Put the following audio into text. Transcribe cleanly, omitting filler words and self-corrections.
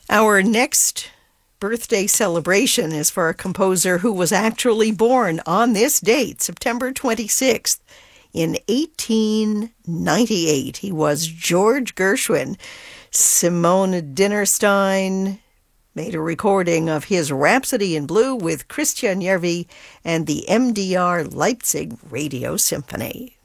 Our next birthday celebration is for a composer who was actually born on this date, September 26th, in 1898. He was George Gershwin. Simone Dinnerstein made a recording of his Rhapsody in Blue with Christian Järvi and the MDR Leipzig Radio Symphony.